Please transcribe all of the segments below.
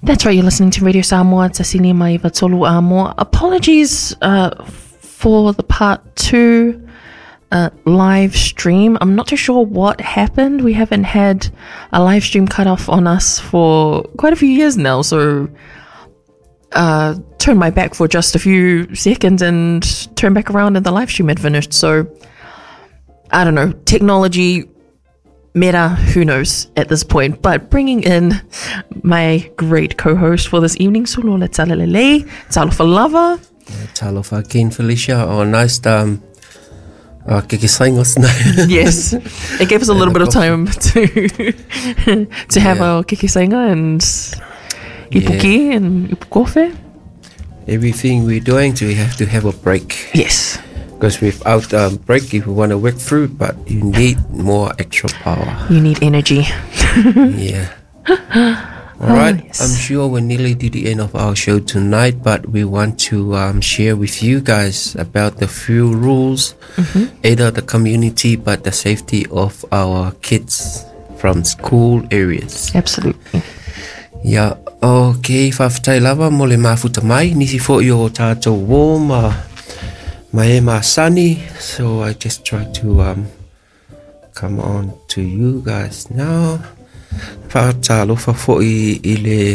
That's right, you're listening to Radio Samoa. Tasini mai vatolu amo. Apologies for the part 2 live stream. I'm not too sure what happened. We haven't had a live stream cut off on us for quite a few years now, so turned my back for just a few seconds and turned back around and the live stream had finished. So I don't know, technology, meta, who knows at this point. But bringing in my great co-host for this evening, Sulola Talalele, Talofa Lava. Talofa Ken Felicia. Oh, nice kikisangos. Yes, it gave us a little bit of time to have our kikisanga and ipuki and ipukofe. Everything we're doing, we have to have a break. Yes. Because without break, if you want to work through, but you need more extra power. You need energy. Yeah. All right. Yes. I'm sure we're nearly to the end of our show tonight, but we want to share with you guys about the few rules, either the community, but the safety of our kids from school areas. Absolutely. Yeah. Okay. Whawhatai lava mo le mafuta mai. Nisi fo i o tātou wō ma sunny. So I just try to come on to you guys now. Whaatalofa fo i le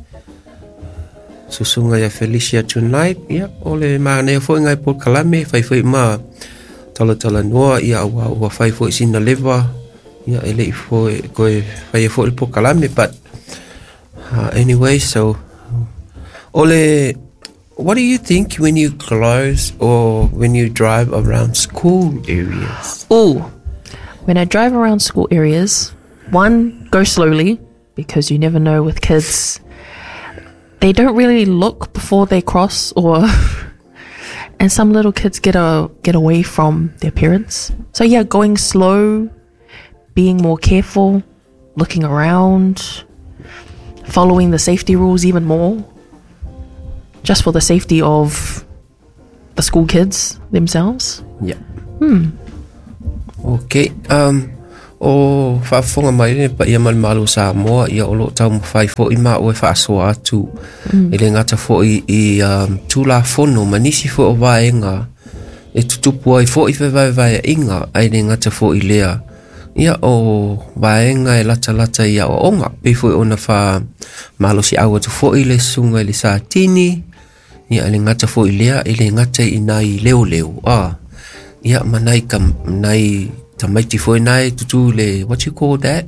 susunga ya Felicia tonight. Yeah, ole maanea fo ngai Port Kalame whai ma tala noa ia ua whai fo i sina lewa. Yeah, ele I fo koe whai fo i Port Kalame, but anyway, so ole, what do you think when you close or when you drive around school areas? Oh, when I drive around school areas, one, go slowly, because you never know with kids. They don't really look before they cross, and some little kids get away from their parents. So yeah, going slow, being more careful, looking around, following the safety rules even more, just for the safety of the school kids themselves. Yeah. Okay. O whaafonga mai ne pa ia malu Samoa ia o lo tau mawhai fo I maa oe whaasoa atu. I le ngata fo I tūla whono manisi fo o vaenga e tutupu ai fo I whewai inga ai le ngata fo I lea. Ia o vaenga e lata ia o onga pe fo I ona wha malo si awa tu fo I le sunga I le sa tini. Ia le ngata fo I lea I le ngata I nai leo. Ia manai kam nai tamaiti foi nai tutu le, what you call that?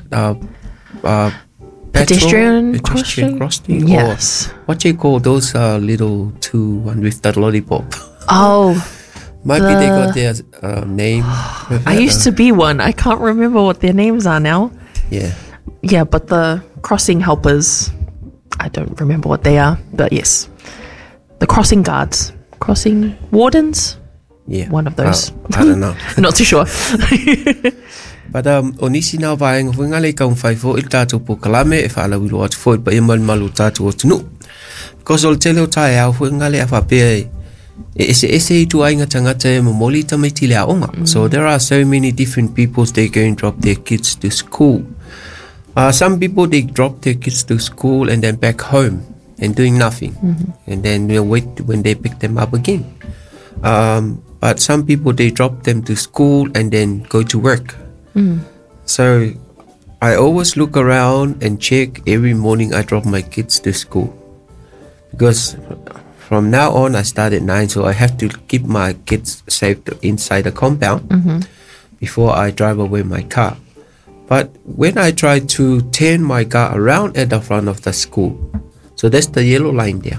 Pedestrian crossing? Yes. Or what you call those little two one with that lollipop? Oh. Maybe they got their name. I used to be one. I can't remember what their names are now. Yeah. Yeah, but the crossing helpers, I don't remember what they are, but yes. The crossing guards. Crossing wardens? Yeah. One of those. I don't know. Not too sure. But onisi na vaenga whinga le kaun whai fo I tātou po Kalame e whaala wilo atu fo I pa I malu tātou o tunu. Because ol tele o tae au whinga le a whapea e ese I tu ainga tangata e momoli tamaiti le aonga. So there are so many different people they go and drop their kids to school. Some people they drop their kids to school and then back home and doing nothing. And then they'll wait when they pick them up again. But some people, they drop them to school and then go to work. So I always look around and check every morning I drop my kids to school. Because from now on, I start at 9, so I have to keep my kids safe inside the compound before I drive away my car. But when I try to turn my car around at the front of the school, so that's the yellow line there.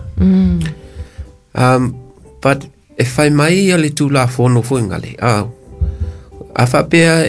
But if I mai ale tūla whono whuingale, a whapea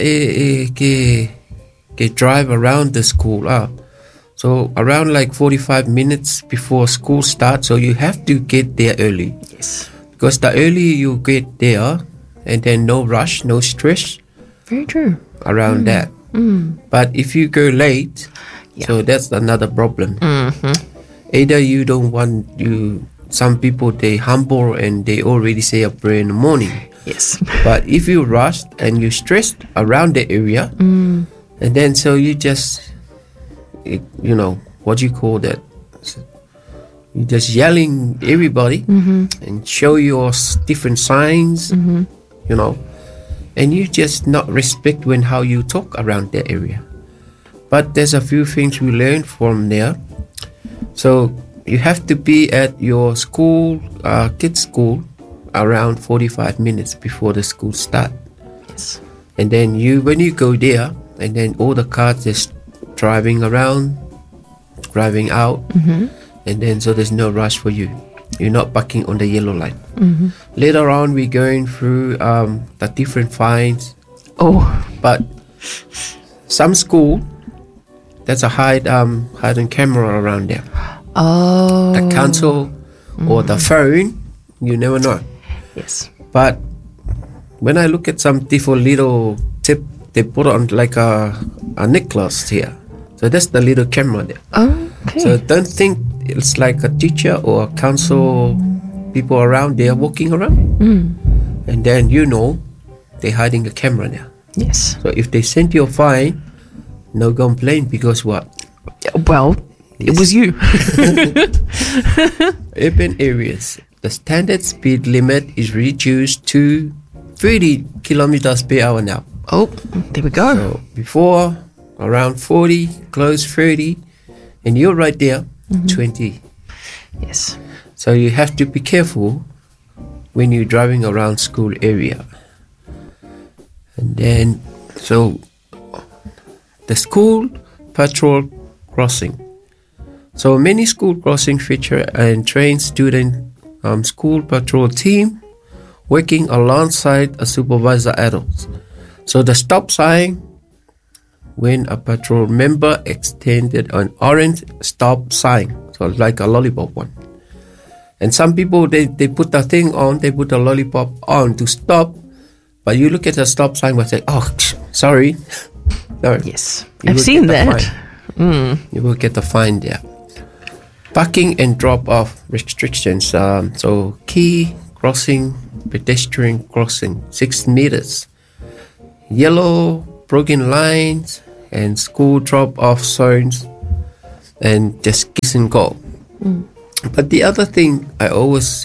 ke drive around the school. So around like 45 minutes before school starts, so you have to get there early. Yes. Because the earlier you get there, and then no rush, no stress. Very true. Around that. But if you go late, so that's another problem. Either you don't want some people, they humble and they already say a prayer in the morning. Yes. But if you rushed and you stressed around the area, and then so you just, what do you call that? you're just yelling everybody and show your different signs, you know, and you just not respect when how you talk around that area. But there's a few things we learn from there. So you have to be at your school, kids' school, around 45 minutes before the school start. Yes. And then when you go there, and then all the cars just driving around, driving out, and then so there's no rush for you. You're not parking on the yellow line. Later on, we're going through the different fines. Oh. But some school, there's a hidden camera around there. Oh. The council or the phone, you never know. Yes. But when I look at some different little tip, they put on like a necklace here. So that's the little camera there. Okay. So don't think it's like a teacher or a council people around there walking around. And then they're hiding a camera there. Yes. So if they send you a fine, no complaint because what? Well, it was you. Urban areas, the standard speed limit is reduced to 30 kilometers per hour now. Oh, there we go. So before, around 40, close 30, and you're right there, 20. Yes. So you have to be careful when you're driving around school area. And then, so the school patrol crossing. So many school crossing feature and train student school patrol team working alongside a supervisor adults. So the stop sign, when a patrol member extended an orange stop sign, so like a lollipop one. And some people, they put the thing on, they put the lollipop on to stop, but you look at the stop sign and say, oh, sorry. No, Yes. I've seen that. you will get the fine there. Parking and drop-off restrictions. So key crossing, pedestrian crossing, 6 meters. Yellow, broken lines, and school drop-off zones, and just kiss and go. But the other thing I always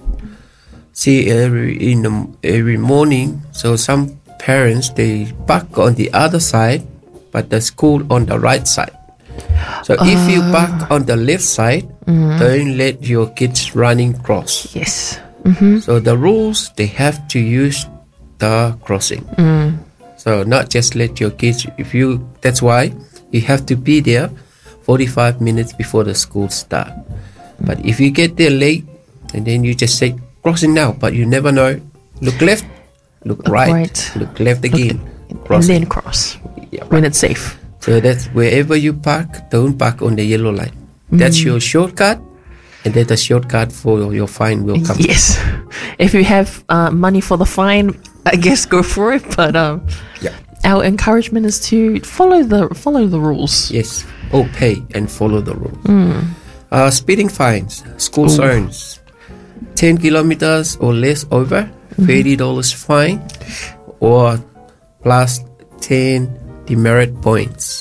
see every morning, so some parents, they park on the other side, but the school on the right side. So if you park on the left side, don't let your kids running cross. Yes. So the rules, they have to use the crossing. So not just let your kids, that's why you have to be there 45 minutes before the school start. But if you get there late, and then you just say, crossing now, but you never know, look left, look right, look left again, And then cross Yeah, when it's safe. So that's wherever you park, don't park on the yellow line. That's your shortcut, and then the shortcut for your fine will come. Yes. If you have money for the fine, I guess go for it. But our encouragement is to follow the rules. Yes, obey and follow the rules. Speeding fines, school zones, 10 kilometers or less over, $30 fine, or plus 10 demerit points.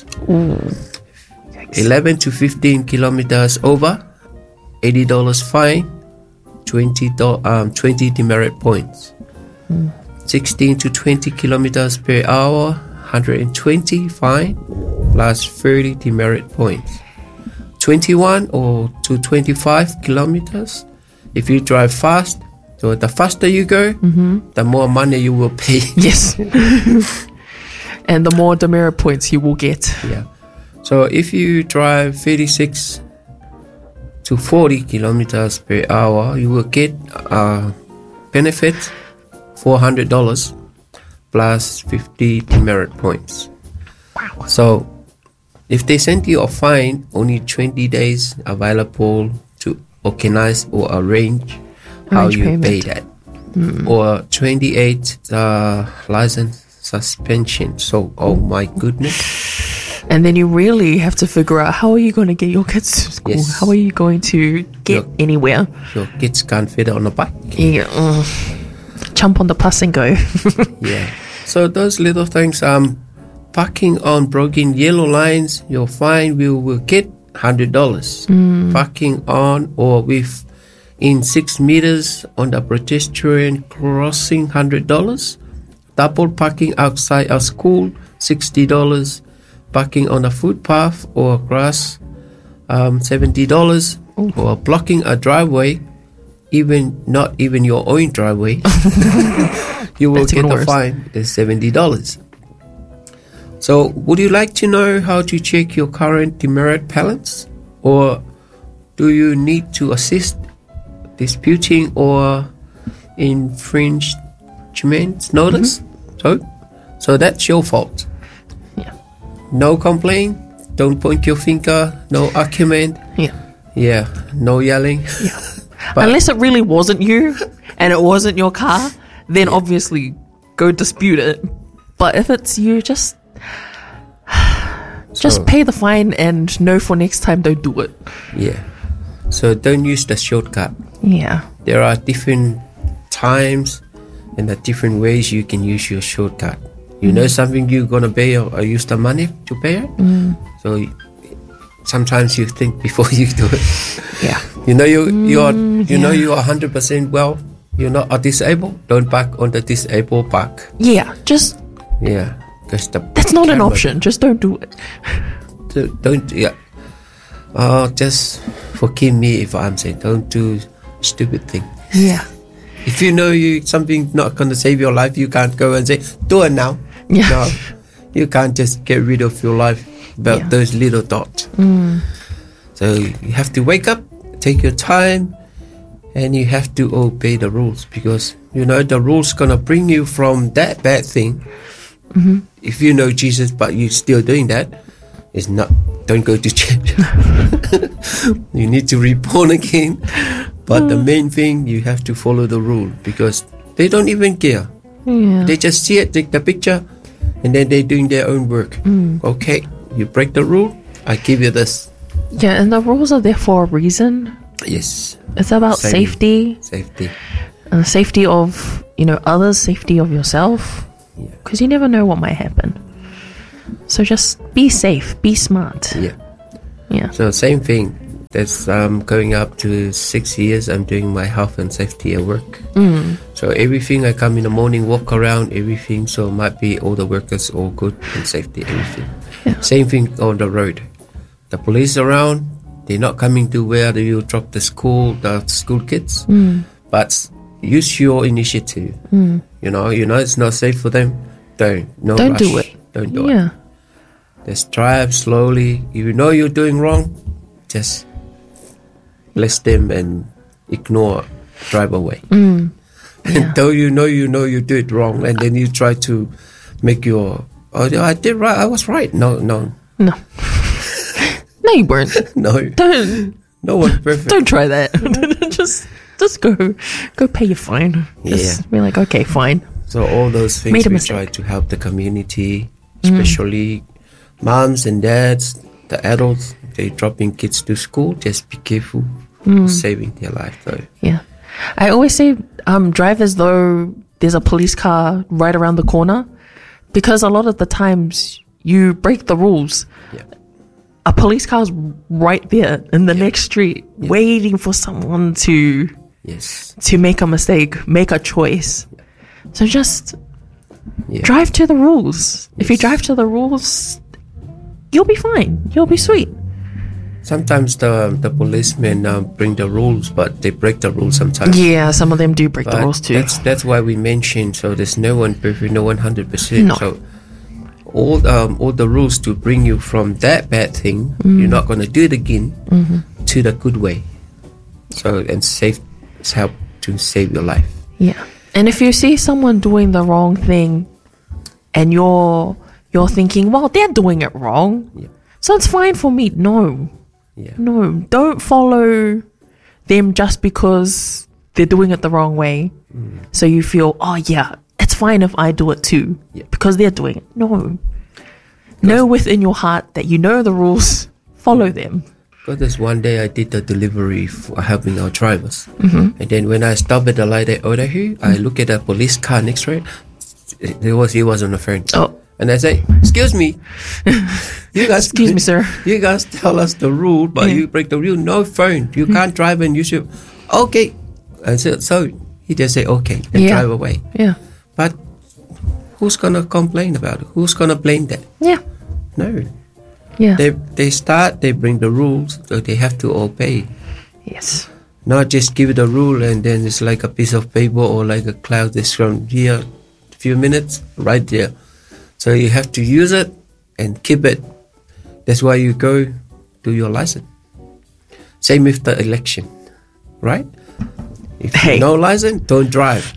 11 to 15 kilometers over, $80 fine, 20 demerit points. 16 to 20 kilometers per hour, 120 fine, plus 30 demerit points. 21 or to 25 kilometers, if you drive fast, so the faster you go, the more money you will pay. Yes. And the more demerit points you will get. Yeah. So if you drive 36 to 40 kilometers per hour, you will get benefit $400 plus 50 demerit points. Wow. So if they send you a fine, only 20 days available to organize or arrange how you payment. pay that. Or 28 license suspension. So, oh my goodness. And then you really have to figure out, how are you going to get your kids to school? Yes. How are you going to get anywhere? Your kids can't fit on a bike. Yeah, jump on the bus and go. Yeah. So those little things, parking on broken yellow lines, your fine will get $100. Parking on or within 6 meters on the pedestrian crossing, $100. Double parking outside a school, $60. Parking on a footpath or grass, $70. Or blocking a driveway, not even your own driveway, you will get a fine. It's $70. So, would you like to know how to check your current demerit balance, or do you need to assist disputing or infringement notice? So that's your fault. Yeah. No complaint. Don't point your finger. No argument. Yeah. No yelling. Yeah. Unless it really wasn't you and it wasn't your car, then obviously go dispute it. But if it's you, just pay the fine and know for next time don't do it. Yeah. So don't use the shortcut. Yeah. There are different times and the different ways you can use your shortcut. You know something you're gonna pay or use the money to pay it. So sometimes you think before you do it. Yeah. You know you are 100% well. You're not disabled. Don't park on the disabled park. Yeah. Just. Yeah. That's not an option. Just don't do it. Don't. Yeah. Just forgive me if I'm saying don't do stupid thing. Yeah. If you know something not going to save your life, you can't go and say, do it now. Yeah. No, you can't just get rid of your life about those little dots. So you have to wake up, take your time, and you have to obey the rules, because the rules going to bring you from that bad thing. If you know Jesus but you're still doing that, don't go to church. You need to reborn again. But the main thing, you have to follow the rule, because they don't even care. Yeah. They just see it, take the picture, and then they're doing their own work. Okay, you break the rule, I give you this. Yeah, and the rules are there for a reason. Yes. It's about safety. Safety. And the safety of, others, safety of yourself. Because you never know what might happen. So just be safe, be smart. Yeah. So same thing. That's going up to 6 years. I'm doing my health and safety at work. So everything, I come in the morning, walk around, everything. So might be all the workers, all good and safety, everything. Yeah. Same thing on the road. The police around, they're not coming to where you drop the school kids. But use your initiative. It's not safe for them. Don't rush. Do it. Don't do it. Just drive slowly. If you know you're doing wrong, just bless them and drive away. Until you know you do it wrong, and then you try to make I did right, I was right. No, you weren't. No, no one's perfect. Don't try that. just go pay your fine. Just be like, okay, fine. So all those things we try to help the community, especially moms and dads, the adults. They dropping kids to school. Just be careful, saving their life though. Yeah, I always say drive as though there's a police car right around the corner, because a lot of the times you break the rules. Yeah. A police car's right there in the next street, waiting for someone to make a mistake, make a choice. So just drive to the rules. If you drive to the rules, you'll be fine. You'll be sweet. Sometimes the policemen bring the rules, but they break the rules sometimes. Yeah, some of them do break the rules too. That's why we mentioned, so there's no one perfect, no 100%. No. So all the rules to bring you from that bad thing, you're not going to do it again, to the good way. So, and it's help to save your life. Yeah. And if you see someone doing the wrong thing and you're thinking, well, they're doing it wrong, so it's fine for me. No, don't follow them just because they're doing it the wrong way. So you feel, oh yeah, it's fine if I do it too, because they're doing it. No. Know within your heart that you know the rules, follow them. Because there's one day I did the delivery for helping our drivers. And then when I stopped at the light at Otahu, I look at a police car next to it. He was on the phone. Oh. And I say, excuse me, You guys, Excuse me, sir. You guys tell us the rule, but you break the rule. No phone. You can't drive and you should. Okay. And so he just say okay and drive away. Yeah. But who's gonna complain about it? Who's gonna blame that? Yeah. No. Yeah. They bring the rules, so they have to obey. Yes. Not just give it a rule and then it's like a piece of paper or like a cloud that's from here, a few minutes, right there. So you have to use it and keep it. That's why you go do your license. Same with the election, right? If no license, don't drive.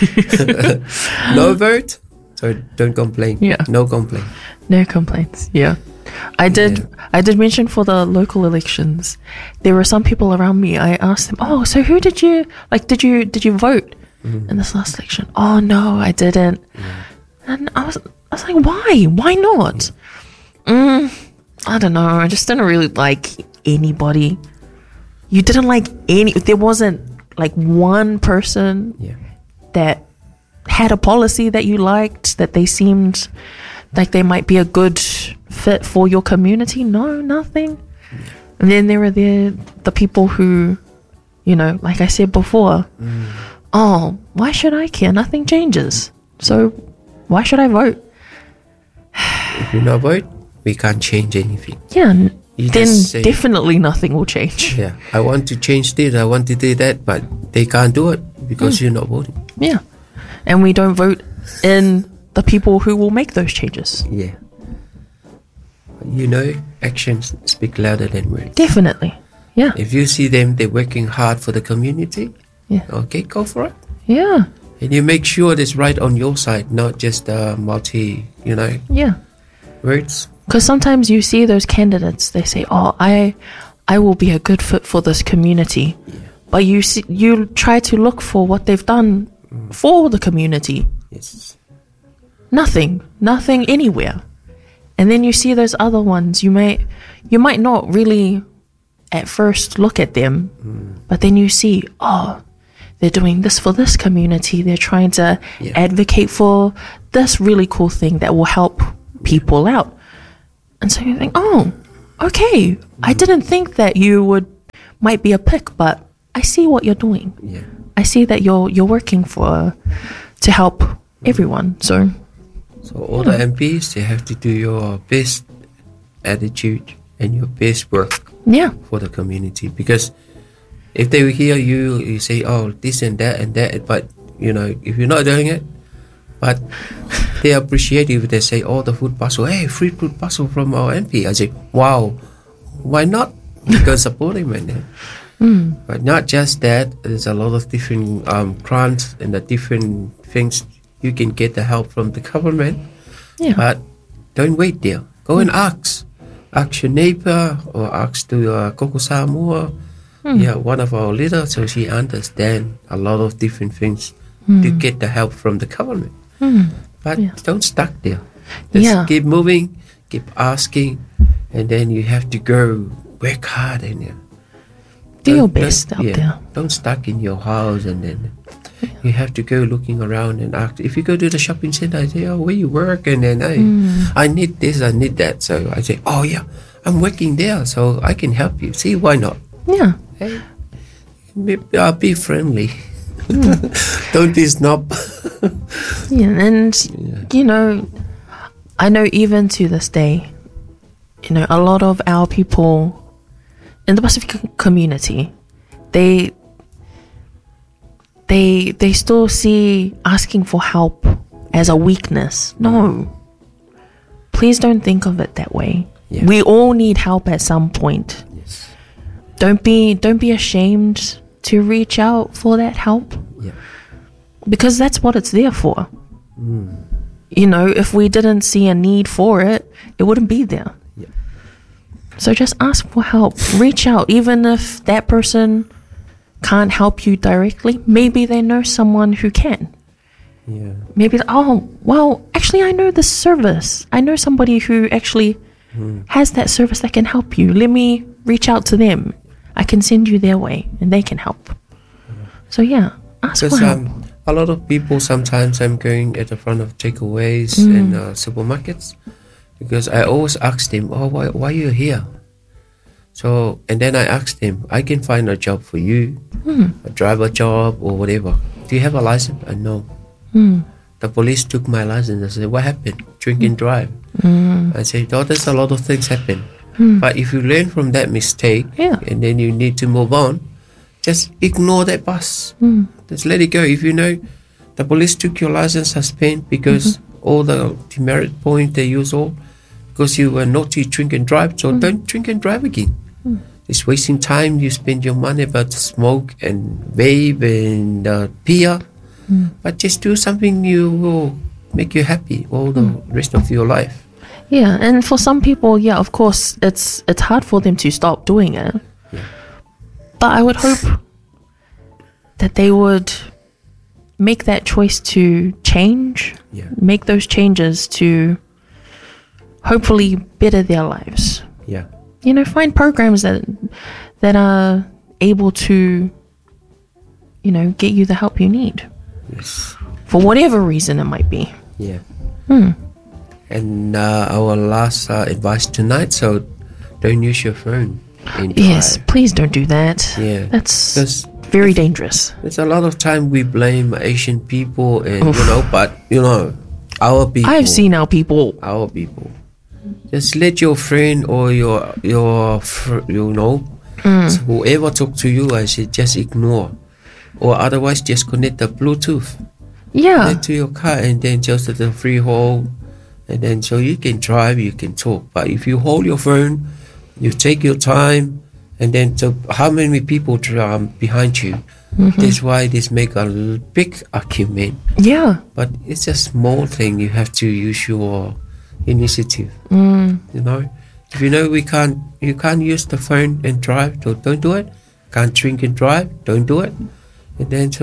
No vote, so don't complain. Yeah. No complaint. No complaints. Yeah. I did mention for the local elections, there were some people around me. I asked them, "Oh, so who did you vote in this last election?" "Oh no, I didn't." And I was like, "Why? Why not?" I don't know. I just didn't really like anybody. You didn't like any. There wasn't like one person that had a policy that you liked, that they seemed like they might be a good fit for your community. No, nothing. And then there were the people who, like I said before, oh, why should I care? Nothing changes. So why should I vote? If you not vote, we can't change anything. Yeah, then definitely nothing will change. Yeah, I want to change this, I want to do that, but they can't do it because you're not voting. Yeah, and we don't vote in the people who will make those changes. Yeah. Actions speak louder than words. Definitely. Yeah. If you see them, they're working hard for the community. Yeah. Okay, go for it. Yeah. And you make sure it's right on your side, not just Yeah. words. Because sometimes you see those candidates, they say, "Oh, I will be a good fit for this community," but you try to look for what they've done for the community. Yes. Nothing anywhere. And then you see those other ones. You might not really at first look at them, but then you see, oh, they're doing this for this community. They're trying to advocate for this really cool thing that will help people out. And so you think, oh, okay, I didn't think that you might be a pick, but I see what you're doing. Yeah. I see that you're working to help everyone. So all the MPs, they have to do your best attitude and your best work for the community. Because if they hear you say, oh, this and that, but, if you're not doing it, but they appreciate you if they say, oh, the food parcel, hey, free food parcel from our MP. I say, wow, why not? Because support him and that. But not just that, there's a lot of different grants and the different things you can get the help from the government. Yeah. But don't wait there. Go and ask. Ask your neighbor or ask to Koko Samoa. Yeah, one of our leaders, so she understands a lot of different things to get the help from the government. But don't stuck there. Just keep moving, keep asking, and then you have to go work hard and do your best out there. Don't stuck in your house and then you have to go looking around and ask. If you go to the shopping center, I say, oh, where you work? And then I need this, I need that. So I say, oh yeah, I'm working there, so I can help you. See, why not? Yeah. Hey, be friendly. Don't be snob. And I know even to this day, a lot of our people in the Pacific community, they still see asking for help as a weakness. No. Please don't think of it that way. Yeah. We all need help at some point. Yes. Don't be ashamed to reach out for that help. Yeah. Because that's what it's there for. If we didn't see a need for it, it wouldn't be there. Yeah. So just ask for help. Reach out. Even if that person can't help you directly, maybe they know someone who can. Yeah. Maybe, oh, well, actually I know this service. I know somebody who actually has that service that can help you. Let me reach out to them. I can send you their way and they can help. So ask for help. A lot of people, sometimes I'm going at the front of takeaways and supermarkets, Because I always asked him, oh, why are you here? So, and then I asked him, I can find a job for you, a driver job or whatever. Do you have a license? No. The police took my license. I said, what happened? Drink and drive. I said, oh, there's a lot of things happen. But if you learn from that mistake, and then you need to move on, just ignore that bus. Just let it go. If you know the police took your license suspended because all the demerit points they use all because you were naughty, drink and drive, so don't drink and drive again. It's wasting time. You spend your money about smoke and vape and beer, but just do something you will make you happy all the rest of your life. Yeah, and for some people, of course, it's hard for them to stop doing it. But I would hope that they would make that choice to change, make those changes to hopefully better their lives. Yeah. You know, find programs that are able to, you know, get you the help you need. Yes. For whatever reason it might be. Yeah. And our last advice tonight, so don't use your phone. Yes, please don't do that. Yeah. That's very dangerous. There's a lot of time we blame Asian people and, but, our people. I've seen our people. Our people. Just let your friend or whoever talk to you, I say just ignore. Or otherwise just connect the Bluetooth. Yeah. Connect to your car and then just at the freehold. And then so you can drive, you can talk. But if you hold your phone, you take your time, and then so how many people behind you? That's why this make a big argument. Yeah. But it's a small thing. You have to use your initiative. If you know you can't use the phone and drive, so don't do it. Can't drink and drive, don't do it. And then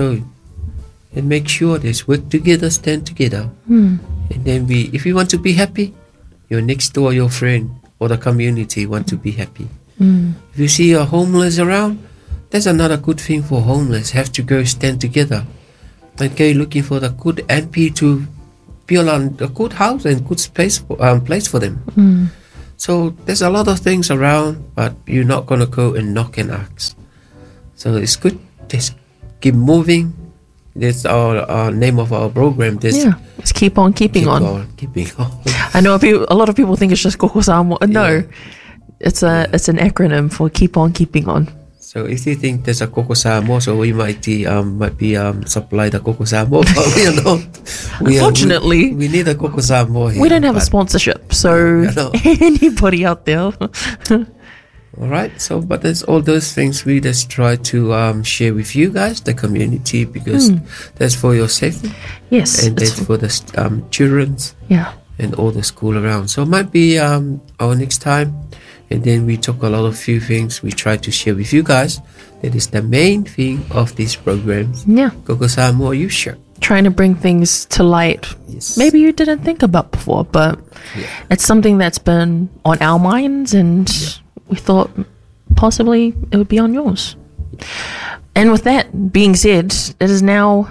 and make sure there's work together, stand together. And then if you want to be happy, your next door, your friend or the community want to be happy. If you see a homeless around, that's another good thing for homeless. Have to go stand together and go looking for the good MP to build a good house and good place for them. So there's a lot of things around, but you're not going to go and knock and ask. So it's good. Just keep moving. That's our name of our program. Let's keep on keeping on. Keeping on. I know a lot of people think it's just Koko Samoa. No, it's an acronym for keep on keeping on. So if you think there's a Koko Samoa, so we might be supply the Koko Samoa, but we are not. Unfortunately, we need a Koko Samoa here. We don't have a sponsorship, so anybody out there. All right, so but there's all those things we just try to share with you guys, the community, because that's for your safety. Yes, and that's for the children's. Yeah, and all the school around. So it might be our next time, and then we talk a lot of few things we try to share with you guys. That is the main thing of these programs. Yeah, Koko Samoa, you share. Trying to bring things to light. Yes. Maybe you didn't think about before, but it's something that's been on our minds and. We thought possibly it would be on yours. And with that being said, it is now,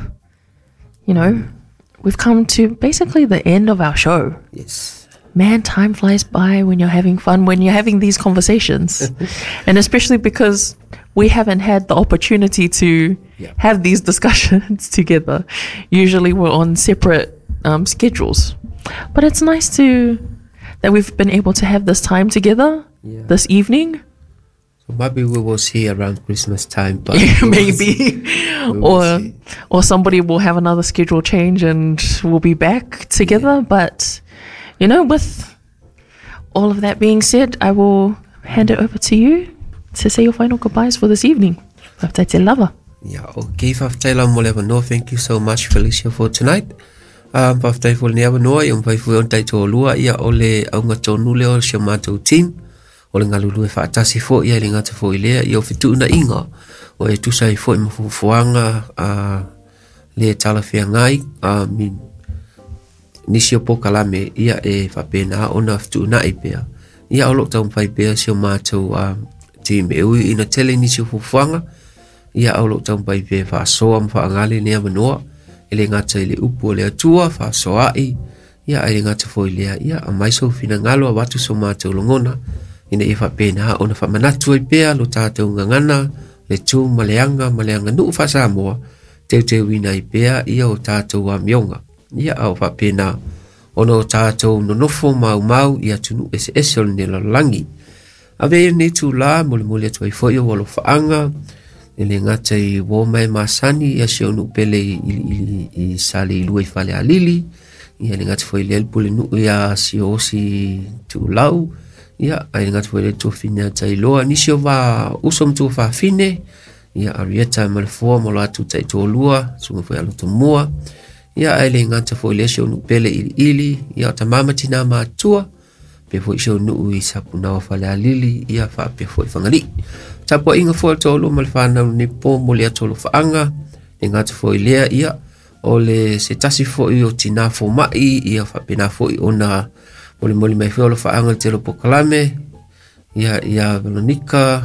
we've come to basically the end of our show. Yes. Man, time flies by when you're having fun, when you're having these conversations. And especially because we haven't had the opportunity to have these discussions together. Usually we're on separate schedules. But it's nice that we've been able to have this time together. This evening. So maybe we will see around Christmas time, but maybe or somebody will have another schedule change and we'll be back together. But with all of that being said, I will hand it over to you to say your final goodbyes for this evening. Okay, thank you so much, Felicia, for tonight. Paftai fo ni ava noa yung pai fu on tai to lua ia ole au ngatonu leo se matou team ole ngalulu e fatasi fo ia le ngata fo ile ia fitu na inga o e tu sai fo mo fuanga le tala fia ngai min nisio po kalame ia e fa pena ona fitu na ipea ia o lo tau pai pe se matou team e ui ina tele nisio fuanga ia o lo tau pai pe fa so am fa ngale ni ava noa ele ngata ile upu le atua fa soai ia ai ngata foi lea ia a mai so fina ngalo watu so mātou longona ina e whapena ona whamanatu ai pēa lo tātou ngangana le tū maleanga nuu whasamoa te wina i pēa ia o tātou wa mionga ia au whapena ona o tātou nonofo mau ia tunu ese o le langi ave ne tu la mole atu ai foi o lo whaanga ele ngata i wo mai masani ia se onu pele i sali lui fale alili ia le ngata foi le pule nu ia si osi tu lau ia ai ngata foi le tu fina tai loa ni se va usom tu fa fine ia arieta mal fo mo la tu tai to lua sunga foi alo to mua ia ai le ngata foi le se onu pele ili ia tamama tina ma tua pe foi se onu i sapuna fale alili ia fa pe foi fangali tapo inga foi tolo mal fana ni po mo le tolo faanga ngata foi le ia ole se tasi foi o tina fo mai ia fa pena foi ona moli mai foi lo faanga te lo pokalame ia Veronica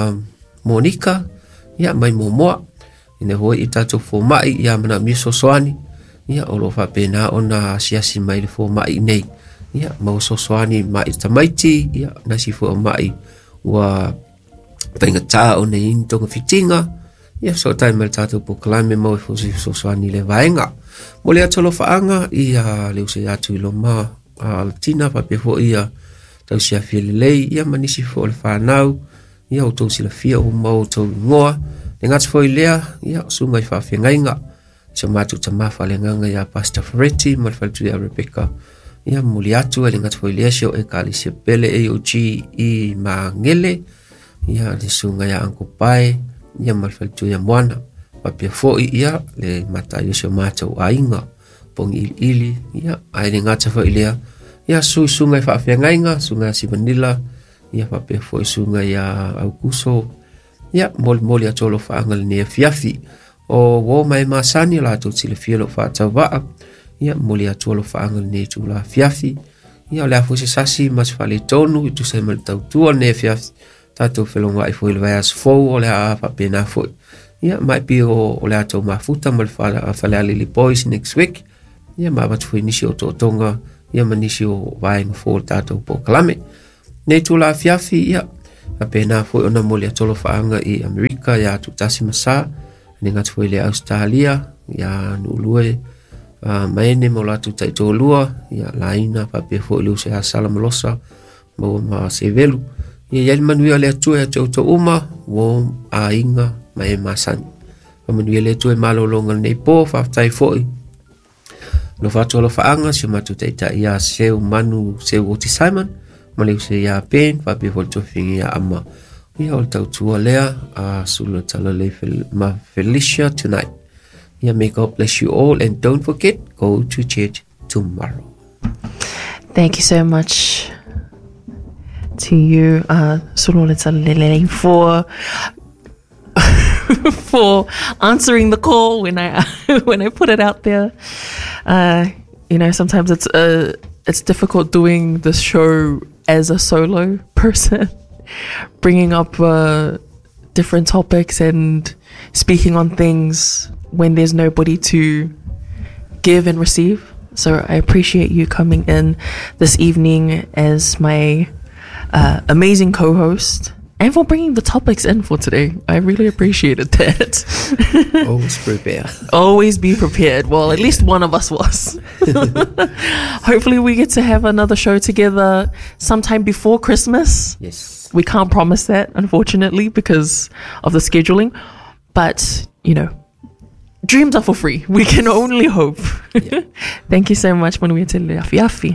Monica ia mai momoa ina hoi itato fo mai ia mana miso soani ia olo fa pena ona siasi mai fo mai nei ia mau so soani mai tamaiti ia nasi fo mai wa penga ta ona intonga fitinga ia so tai mal tatu pokalame mau fo so soani le vaenga mo le atolo faanga ia le usi atu lo ma altina pa pe fo ia tau sia filelei ia manisi fo le fanau ia o tau sila fia o mau tau ngoa le ngats fo ilea ia sunga i fa fengainga so matu tamafa le nganga ia Pastor Ferretti mal faltu ia Rebecca ia muli atu le ngats fo ilea sio e kali se pele AOG i mangele ia le sunga ia Uncle Pai ia mal faltu ia moana pa pe fo ia le mata yo so matu ainga pong ili ia ai le ngats fo ilea ia sunga i fa fengainga sunga si vanilla ia fa pe fo sunga ia Augusto ia mol atolo fa angal ne fiafi o wo mai masani la to sile fielo fa tava ia mol atolo fa angal ne tu la fiafi ia la fo se sasi mas fa le tonu tu se mal tau tu ne fiafi tato felonga i fo il vas fo o la fa pena fo ia mai pi o la to mafuta mal fa la lili boys next week ia ma bat fo inisio to tonga ia manisio vai fo tato po klame ne tu la fiafi ia apena foi ona mole atolo faanga i Amerika ya tutasi masa ninga foi le Australia ya nulue maene mola tutai tolua ya laina pa pe foi lu se salamolosa mo ma sevelu ya manuia le tu ya to uma wo ainga mai masan manuia le tu malo longa nei po fa tai foi no fa tolo faanga se matutai ta ya se manu se woti Simon male se ya pen fa be volto fingi ya ama ia ol tau tua lea sulo tala le ma Felicia tonight ia may God bless you all and don't forget go to church tomorrow. Thank you so much to you sulo le tala le for answering the call when I put it out there. You know, sometimes it's difficult doing this show as a solo person, bringing up different topics and speaking on things when there's nobody to give and receive. So I appreciate you coming in this evening as my amazing co-host and for bringing the topics in for today. I really appreciated that. Always prepare. Always be prepared. Well, at least one of us was. Hopefully we get to have another show together sometime before Christmas. Yes. We can't promise that, unfortunately, because of the scheduling. But, you know, dreams are for free. We can only hope. Yeah. Thank you so much, Manuia Te Afiafi.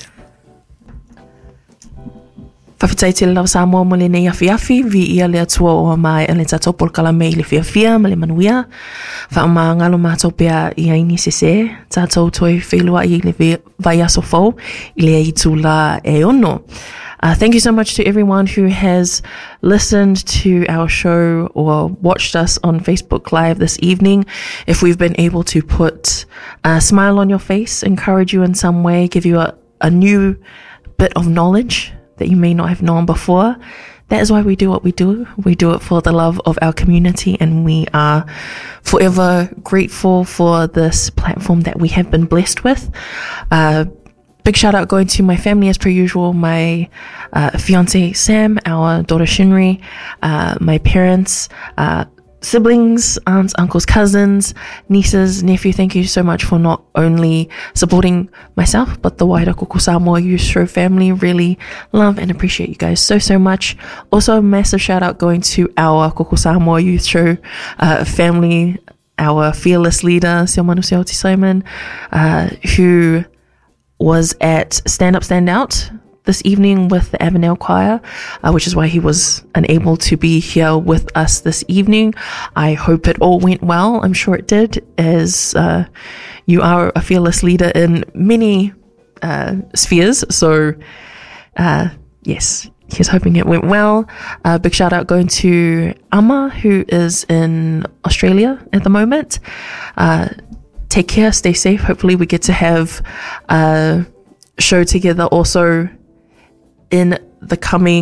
Whawhitai te lau Samoa mo le nei afiafi, vi ia le atua o mai le tatou polkala mei le fiafia ma le manuia. Wha ngalo mātou pia i aini sese, tātou toi whelua i le vai aso fau, i le aitu la e ono. Thank you so much to everyone who has listened to our show or watched us on Facebook Live this evening. If we've been able to put a smile on your face, encourage you in some way, give you a new bit of knowledge that you may not have known before, that is why we do what we do. We do it for the love of our community, and we are forever grateful for this platform that we have been blessed with. Big shout out going to my family as per usual, my fiance Sam, our daughter Shinri, my parents, siblings, aunts, uncles, cousins, nieces, nephew. Thank you so much for not only supporting myself, but the wider Koko Samoa Youth Show family. Really love and appreciate you guys so much. Also, a massive shout out going to our Koko Samoa Youth Show family, our fearless leader, Seo Manu Seoti Simon, who was at Stand Up, Stand Out this evening with the Avenel Choir, which is why he was unable to be here with us this evening. I hope it all went well. I'm sure it did, as you are a fearless leader in many spheres. So, yes, he's hoping it went well. Big shout out going to Amma, who is in Australia at the moment. Take care, stay safe. Hopefully we get to have a show together also in the coming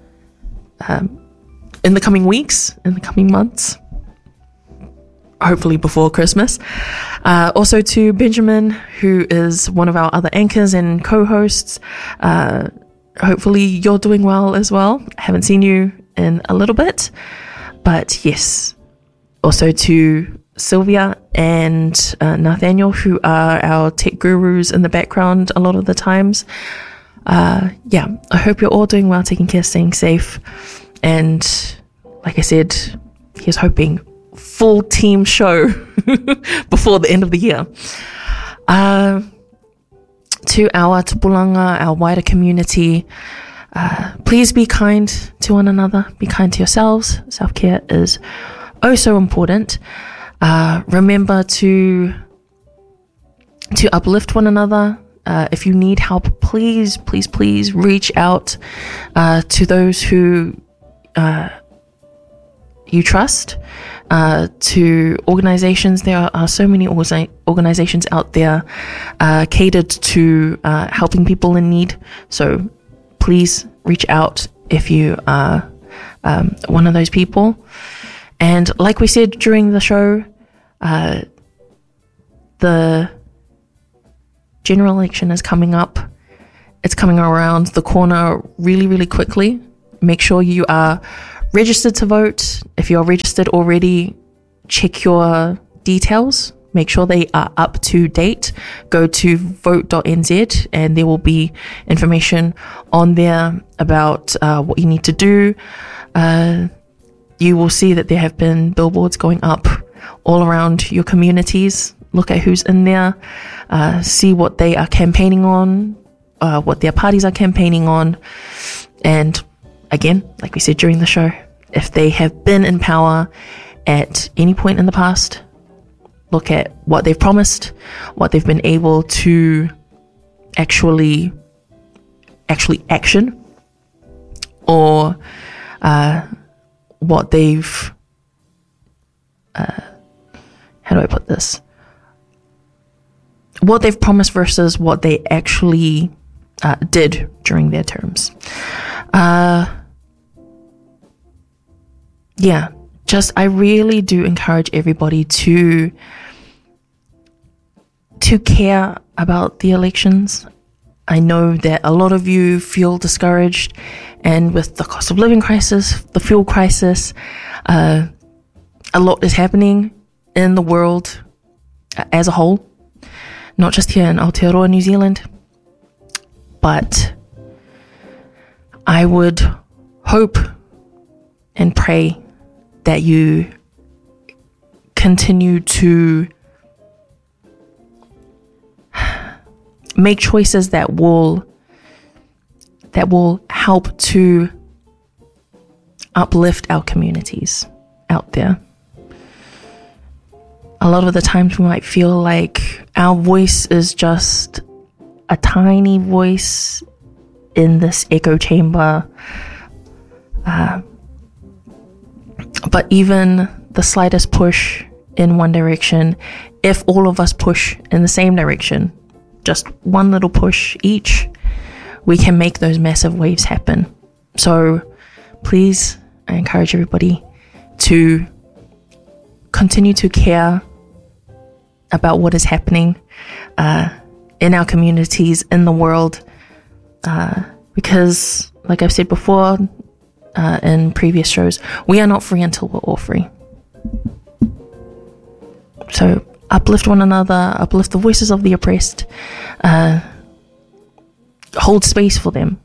weeks, in the coming months, hopefully before Christmas. Also to Benjamin, who is one of our other anchors and co-hosts. Hopefully you're doing well as well. I haven't seen you in a little bit, but yes. Also to Sylvia and Nathaniel, who are our tech gurus in the background a lot of the times. I hope you're all doing well, taking care, staying safe. And like I said, here's hoping full team show before the end of the year. To our tupulanga, our wider community, please be kind to one another, be kind to yourselves. Self-care is oh so important. Remember to uplift one another. If you need help, please reach out to those who you trust, to organizations. There are so many organizations out there catered to helping people in need. So please reach out if you are one of those people. And like we said during the show, the general election is coming up. It's coming around the corner really quickly. Make sure you are registered to vote. If you're registered already, check your details. Make sure they are up to date. Go to vote.nz and there will be information on there about what you need to do. You will see that there have been billboards going up all around your communities. Look at who's in there, see what they are campaigning on, what their parties are campaigning on. And again, like we said during the show, if they have been in power at any point in the past, look at what they've promised, what they've been able to actually action, or what they've, how do I put this? What they've promised versus what they actually did during their terms. I really do encourage everybody to care about the elections. I know that a lot of you feel discouraged, and with the cost of living crisis, the fuel crisis, a lot is happening in the world as a whole, not just here in Aotearoa, New Zealand. But I would hope and pray that you continue to make choices that will help to uplift our communities out there. A lot of the times we might feel like our voice is just a tiny voice in this echo chamber. But even the slightest push in one direction, if all of us push in the same direction, just one little push each, we can make those massive waves happen. So please, I encourage everybody to continue to care about what is happening in our communities, in the world, because, like I've said before in previous shows, we are not free until we're all free. So uplift one another, uplift the voices of the oppressed, hold space for them,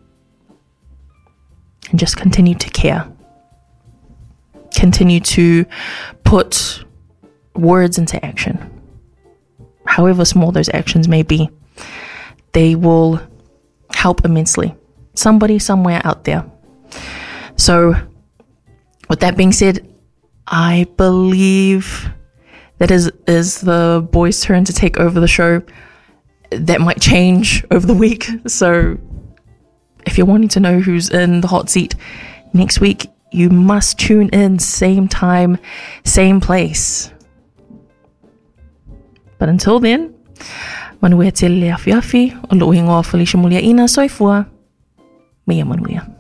and just continue to care. Continue to put words into action. However small those actions may be, they will help immensely. Somebody somewhere out there. So, with that being said, I believe that is the boys' turn to take over the show. That might change over the week. So, if you're wanting to know who's in the hot seat next week, you must tune in, same time, same place. But until then, manuia te le afi afi, o lo ingoa Felicia Muliaina soifua, mea manuia.